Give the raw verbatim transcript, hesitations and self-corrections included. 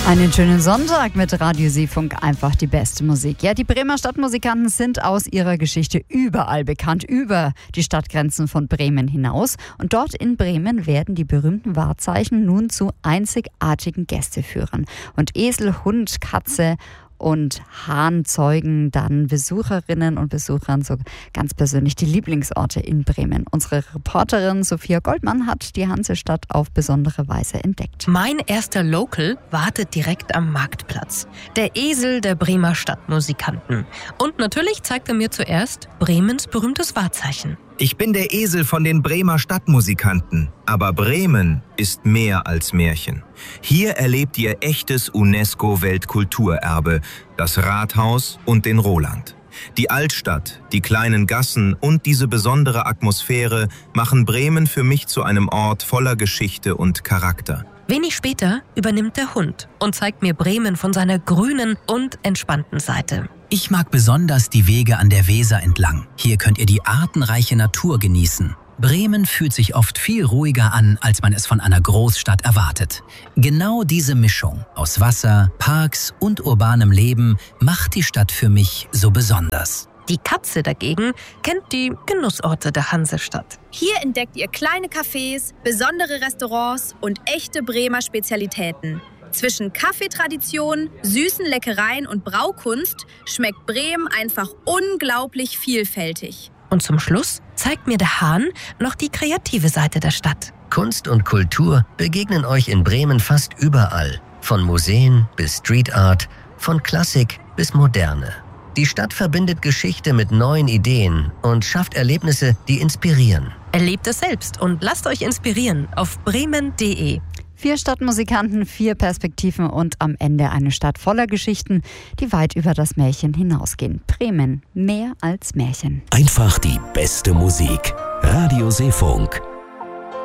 Einen schönen Sonntag mit Radio Seefunk, einfach die beste Musik. Ja, die Bremer Stadtmusikanten sind aus ihrer Geschichte überall bekannt, über die Stadtgrenzen von Bremen hinaus. Und dort in Bremen werden die berühmten Wahrzeichen nun zu einzigartigen Gästeführern. Und Esel, Hund, Katze und Hahn zeugen dann Besucherinnen und Besuchern so ganz persönlich die Lieblingsorte in Bremen. Unsere Reporterin Sophia Goldmann hat die Hansestadt auf besondere Weise entdeckt. Mein erster Local wartet direkt am Marktplatz. Der Esel der Bremer Stadtmusikanten. Und natürlich zeigt er mir zuerst Bremens berühmtes Wahrzeichen. Ich bin der Esel von den Bremer Stadtmusikanten. Aber Bremen ist mehr als Märchen. Hier erlebt ihr echtes UNESCO-Weltkulturerbe, das Rathaus und den Roland. Die Altstadt, die kleinen Gassen und diese besondere Atmosphäre machen Bremen für mich zu einem Ort voller Geschichte und Charakter. Wenig später übernimmt der Hund und zeigt mir Bremen von seiner grünen und entspannten Seite. Ich mag besonders die Wege an der Weser entlang. Hier könnt ihr die artenreiche Natur genießen. Bremen fühlt sich oft viel ruhiger an, als man es von einer Großstadt erwartet. Genau diese Mischung aus Wasser, Parks und urbanem Leben macht die Stadt für mich so besonders. Die Katze dagegen kennt die Genussorte der Hansestadt. Hier entdeckt ihr kleine Cafés, besondere Restaurants und echte Bremer Spezialitäten. Zwischen Kaffeetradition, süßen Leckereien und Braukunst schmeckt Bremen einfach unglaublich vielfältig. Und zum Schluss zeigt mir der Hahn noch die kreative Seite der Stadt. Kunst und Kultur begegnen euch in Bremen fast überall. Von Museen bis Street Art, von Klassik bis Moderne. Die Stadt verbindet Geschichte mit neuen Ideen und schafft Erlebnisse, die inspirieren. Erlebt es selbst und lasst euch inspirieren auf bremen punkt de. Vier Stadtmusikanten, vier Perspektiven und am Ende eine Stadt voller Geschichten, die weit über das Märchen hinausgehen. Bremen, mehr als Märchen. Einfach die beste Musik. Radio Seefunk.